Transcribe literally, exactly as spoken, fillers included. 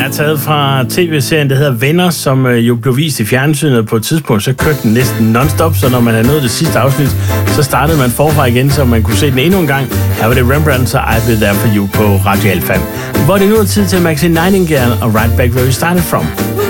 er taget fra tv-serien, der hedder Venner, som øh, jo blev vist i fjernsynet på et tidspunkt. Så kørte den næsten non-stop, så når man havde nået det sidste afsnit, så startede man forfra igen, så man kunne se den endnu en gang. Her var det Rembrandt og I'll Be There For You på Radio Alfa. Hvor det nu er tid til Maxine Nightingale og Right Back Where We Started From.